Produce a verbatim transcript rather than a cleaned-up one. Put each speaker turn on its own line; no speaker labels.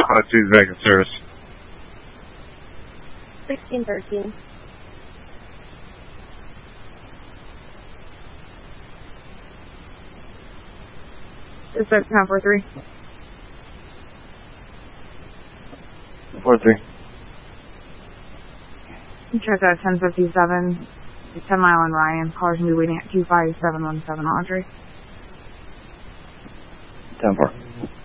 Squad two Vegas service.
sixteen thirteen.
Is that ten four three?
four three.
Check out ten fifty-seven. ten mile and Ryan. Cars will be waiting at two five seven one seven Audrey.
ten four.